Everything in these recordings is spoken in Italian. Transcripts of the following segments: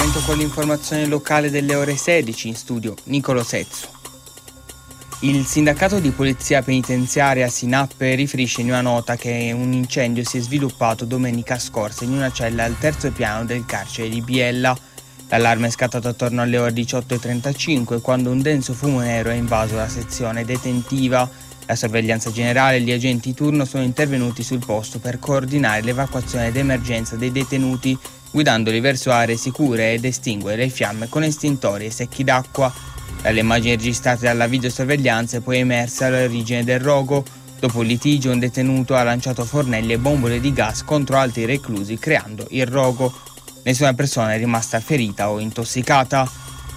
Appuntamento con l'informazione locale delle ore 16, in studio Nicolo Sezzo. Il sindacato di polizia penitenziaria SINAP riferisce in una nota che un incendio si è sviluppato domenica scorsa in una cella al terzo piano del carcere di Biella. L'allarme è scattato attorno alle ore 18:35 quando un denso fumo nero ha invaso la sezione detentiva. La sorveglianza generale e gli agenti di turno sono intervenuti sul posto per coordinare l'evacuazione d'emergenza dei detenuti, guidandoli verso aree sicure ed estinguere le fiamme con estintori e secchi d'acqua. Dalle immagini registrate dalla videosorveglianza è poi emersa l'origine del rogo. Dopo un litigio, un detenuto ha lanciato fornelli e bombole di gas contro altri reclusi, creando il rogo. Nessuna persona è rimasta ferita o intossicata.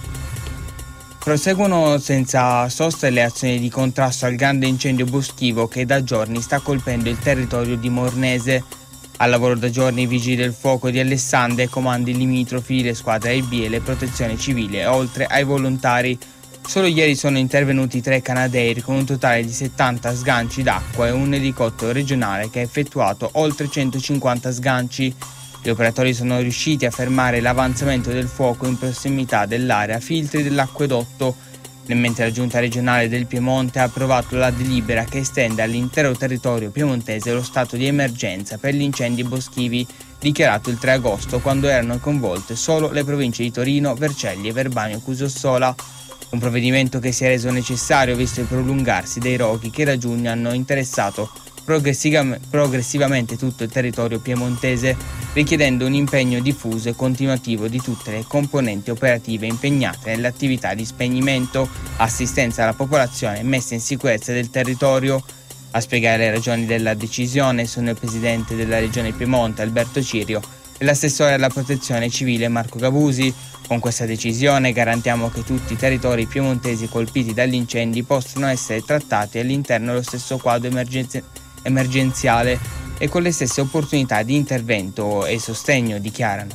Proseguono senza sosta le azioni di contrasto al grande incendio boschivo che da giorni sta colpendo il territorio di Mornese. Al lavoro da giorni i vigili del fuoco di Alessandria e comandi limitrofi, le squadre AIB e le protezioni civili, oltre ai volontari. Solo ieri sono intervenuti 3 Canadair con un totale di 70 sganci d'acqua e un elicottero regionale che ha effettuato oltre 150 sganci. Gli operatori sono riusciti a fermare l'avanzamento del fuoco in prossimità dell'area filtri dell'acquedotto, mentre la Giunta regionale del Piemonte ha approvato la delibera che estende all'intero territorio piemontese lo stato di emergenza per gli incendi boschivi dichiarato il 3 agosto, quando erano coinvolte solo le province di Torino, Vercelli e Verbania Cusio-Ossola. Un provvedimento che si è reso necessario visto il prolungarsi dei roghi che da giugno hanno interessato progressivamente tutto il territorio piemontese, richiedendo un impegno diffuso e continuativo di tutte le componenti operative impegnate nelle attività di spegnimento, assistenza alla popolazione e messa in sicurezza del territorio. A spiegare le ragioni della decisione sono il presidente della Regione Piemonte Alberto Cirio e l'assessore alla protezione civile Marco Gabusi. Con questa decisione garantiamo che tutti i territori piemontesi colpiti dagli incendi possano essere trattati all'interno dello stesso quadro emergenziale e con le stesse opportunità di intervento e sostegno, dichiarano.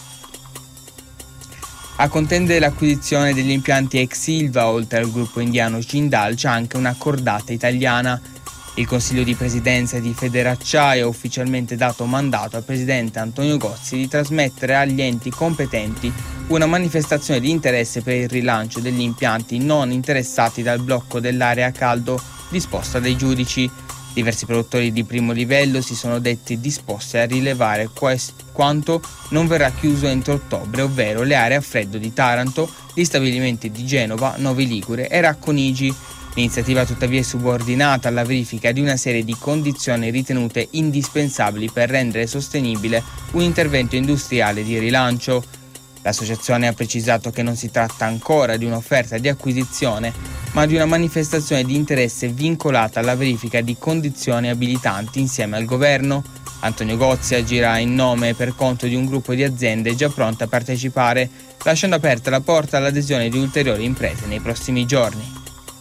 A contendere l'acquisizione degli impianti ex Silva, oltre al gruppo indiano Jindal, c'è anche una cordata italiana. Il Consiglio di Presidenza di Federacciaio ha ufficialmente dato mandato al presidente Antonio Gozzi di trasmettere agli enti competenti una manifestazione di interesse per il rilancio degli impianti non interessati dal blocco dell'area a caldo disposta dai giudici. Diversi produttori di primo livello si sono detti disposti a rilevare quanto non verrà chiuso entro ottobre, ovvero le aree a freddo di Taranto, gli stabilimenti di Genova, Novi Ligure e Racconigi. L'iniziativa tuttavia è subordinata alla verifica di una serie di condizioni ritenute indispensabili per rendere sostenibile un intervento industriale di rilancio. L'associazione ha precisato che non si tratta ancora di un'offerta di acquisizione, ma di una manifestazione di interesse vincolata alla verifica di condizioni abilitanti insieme al governo. Antonio Gozzi agirà in nome e per conto di un gruppo di aziende già pronte a partecipare, lasciando aperta la porta all'adesione di ulteriori imprese nei prossimi giorni.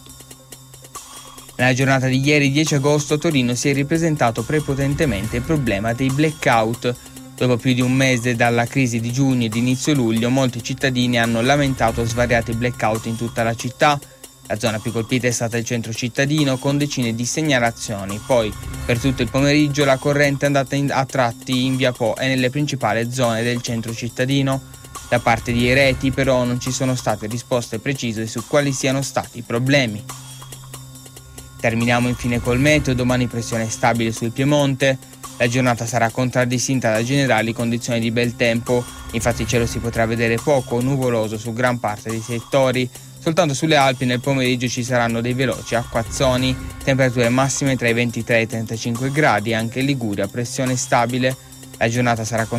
Nella giornata di ieri, 10 agosto, a Torino si è ripresentato prepotentemente il problema dei blackout. Dopo più di un mese dalla crisi di giugno ed inizio luglio, molti cittadini hanno lamentato svariati blackout in tutta la città. La zona più colpita è stata il centro cittadino, con decine di segnalazioni. Poi, per tutto il pomeriggio, la corrente è andata a tratti in via Po e nelle principali zone del centro cittadino. Da parte di Reti, però, non ci sono state risposte precise su quali siano stati i problemi. Terminiamo infine col meteo. Domani pressione stabile sul Piemonte. La giornata sarà contraddistinta da generali condizioni di bel tempo. Infatti il cielo si potrà vedere poco o nuvoloso su gran parte dei settori. Soltanto sulle Alpi nel pomeriggio ci saranno dei veloci acquazzoni. Temperature massime tra i 23 e i 35 gradi. Anche in Liguria pressione stabile. La giornata sarà